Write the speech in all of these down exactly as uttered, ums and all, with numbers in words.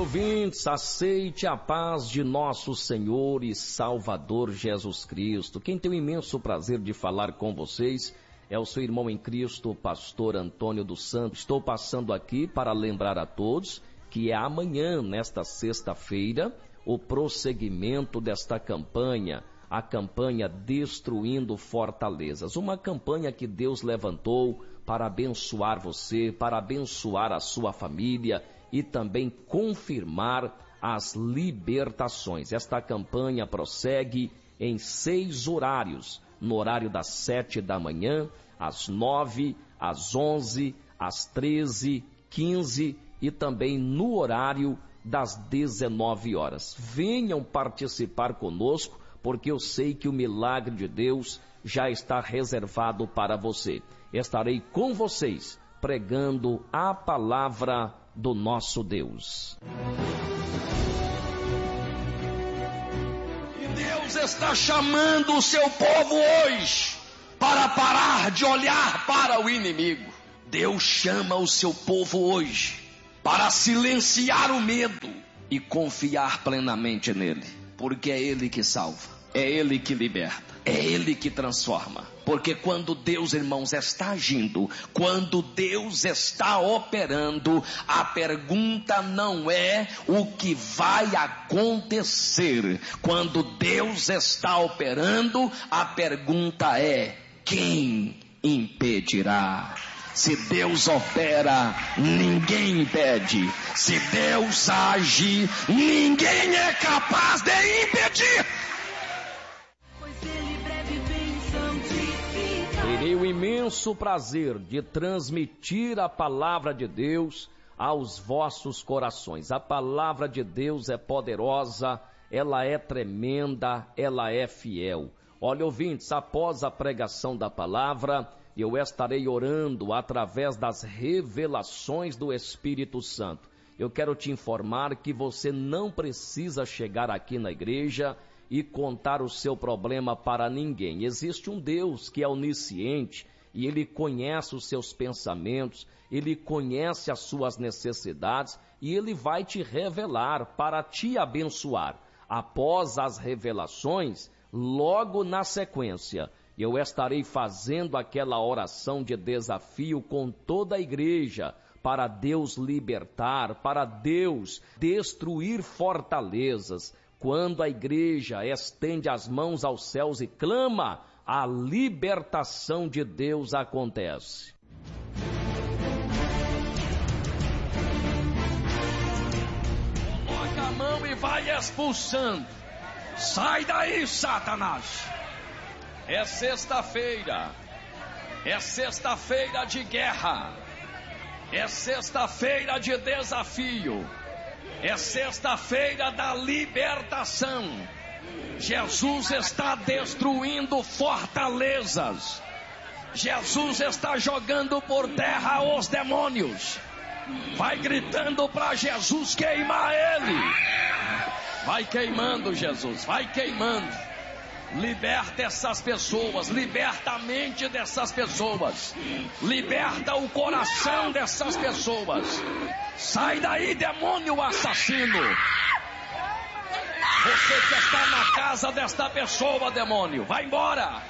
ouvintes, aceite a paz de nosso Senhor e Salvador Jesus Cristo. Quem tem o imenso prazer de falar com vocês é o seu irmão em Cristo, pastor Antônio dos Santos. Estou passando aqui para lembrar a todos que é amanhã, nesta sexta-feira, o prosseguimento desta campanha, a campanha Destruindo Fortalezas. Uma campanha que Deus levantou para abençoar você, para abençoar a sua família e também confirmar as libertações. Esta campanha prossegue em seis horários, no horário das sete da manhã, às nove, às onze, às treze, quinze e também no horário das dezenove horas. Venham participar conosco, porque eu sei que o milagre de Deus já está reservado para você. Estarei com vocês, pregando a palavra do nosso Deus. E Deus está chamando o seu povo hoje para parar de olhar para o inimigo. Deus chama o seu povo hoje para silenciar o medo e confiar plenamente nele, porque é ele que salva, é ele que liberta, é ele que transforma. Porque quando Deus, irmãos, está agindo, quando Deus está operando, a pergunta não é o que vai acontecer. Quando Deus está operando, a pergunta é: quem impedirá? Se Deus opera, ninguém impede. Se Deus age, ninguém é capaz de impedir. Terei o imenso prazer de transmitir a palavra de Deus aos vossos corações. A palavra de Deus é poderosa, ela é tremenda, ela é fiel. Olha, ouvintes, após a pregação da palavra, eu estarei orando através das revelações do Espírito Santo. Eu quero te informar que você não precisa chegar aqui na igreja e contar o seu problema para ninguém. Existe um Deus que é onisciente e Ele conhece os seus pensamentos, Ele conhece as suas necessidades e Ele vai te revelar para te abençoar. Após as revelações, logo na sequência, eu estarei fazendo aquela oração de desafio com toda a igreja para Deus libertar, para Deus destruir fortalezas. Quando a igreja estende as mãos aos céus e clama, a libertação de Deus acontece. Coloca a mão e vai expulsando. Sai daí, Satanás. É sexta-feira. É sexta-feira de guerra. É sexta-feira de desafio. É sexta-feira da libertação. Jesus está destruindo fortalezas. Jesus está jogando por terra os demônios. Vai gritando para Jesus queimar ele. Vai queimando, Jesus, vai queimando. Liberta essas pessoas, liberta a mente dessas pessoas, liberta o coração dessas pessoas. Sai daí, demônio assassino. Você que está na casa desta pessoa, demônio, vai embora.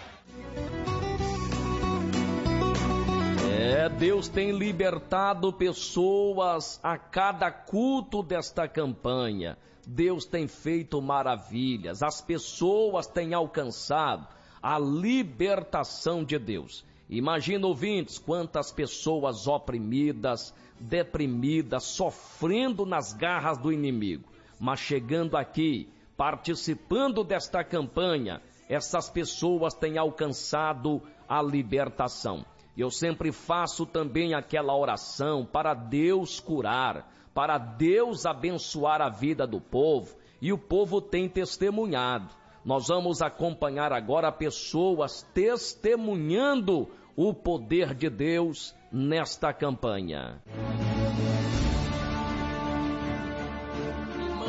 É, Deus tem libertado pessoas a cada culto desta campanha. Deus tem feito maravilhas. As pessoas têm alcançado a libertação de Deus. Imagina, ouvintes, quantas pessoas oprimidas, deprimidas, sofrendo nas garras do inimigo. Mas chegando aqui, participando desta campanha, essas pessoas têm alcançado a libertação. Eu sempre faço também aquela oração para Deus curar, para Deus abençoar a vida do povo, e o povo tem testemunhado. Nós vamos acompanhar agora pessoas testemunhando o poder de Deus nesta campanha. Irmã,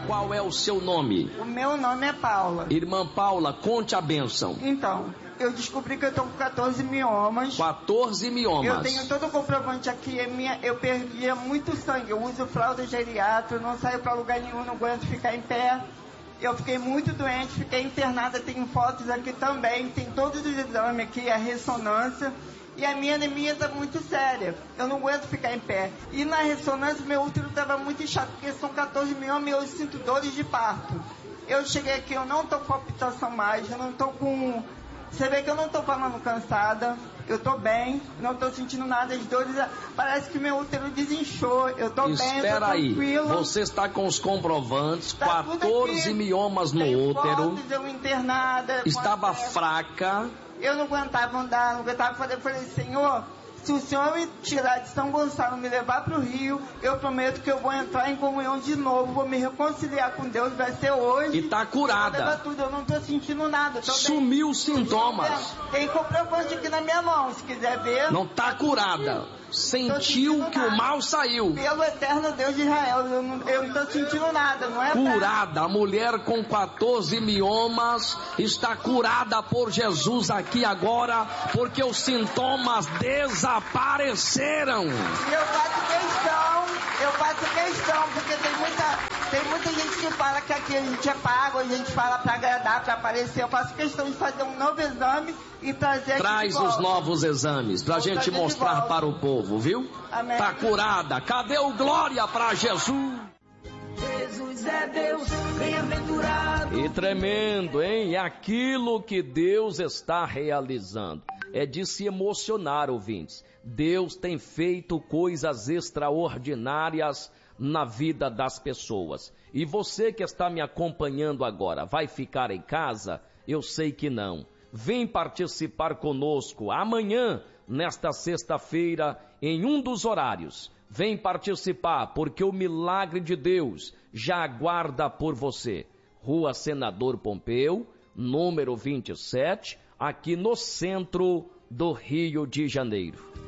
qual é o seu nome? O meu nome é Paula. Irmã Paula, conte a bênção. Então, eu descobri que eu tô com quatorze miomas. quatorze miomas. Eu tenho todo o comprovante aqui. É minha, eu perdia muito sangue. Eu uso fralda geriátrica, não saio pra lugar nenhum, não aguento ficar em pé. Eu fiquei muito doente, fiquei internada. Tenho fotos aqui também. Tem todos os exames aqui, a ressonância. E a minha anemia está muito séria. Eu não aguento ficar em pé. E na ressonância, meu útero estava muito inchado, porque são quatorze miomas e eu sinto dores de parto. Eu cheguei aqui, eu não estou com palpitação mais, eu não estou com... Você vê que eu não estou falando cansada, eu estou bem, não estou sentindo nada, as dores... Parece que meu útero desinchou, eu estou bem, eu Espera tô aí, tranquila. você está com os comprovantes, Tá quatorze miomas no Tem útero, fotos, eu internada, estava quando- fraca... Eu não aguentava andar, não aguentava fazer. Eu falei, Senhor, se o Senhor me tirar de São Gonçalo, me levar para o Rio, eu prometo que eu vou entrar em comunhão de novo, vou me reconciliar com Deus, vai ser hoje. E tá curada. Leva tudo, eu não tô sentindo nada. Tô Sumiu bem. os sintomas. Tem comprovante aqui na minha mão, se quiser ver. Não tá curada. Sentiu que o mal saiu. Pelo eterno Deus de Israel, eu não, eu não tô sentindo nada, não é? Curada, a mulher com quatorze miomas está curada por Jesus aqui agora, porque os sintomas desapareceram. E eu faço questão, eu faço questão, porque tem muita, tem muita gente que fala que aqui a gente é pago, a gente fala para agradar, para aparecer. Eu faço questão de fazer um novo exame e trazer aqui Traz de volta. os novos exames pra Vou gente trazer de mostrar volta. para o povo, viu? Amém. Tá curada. Cadê o glória para Jesus? Jesus é Deus, bem-aventurado. E tremendo, hein? É aquilo que Deus está realizando. É de se emocionar, ouvintes. Deus tem feito coisas extraordinárias na vida das pessoas. E você que está me acompanhando agora, vai ficar em casa? Eu sei que não. Vem participar conosco amanhã, nesta sexta-feira, em um dos horários. Vem participar, porque o milagre de Deus já aguarda por você. Rua Senador Pompeu, número vinte e sete, aqui no centro do Rio de Janeiro.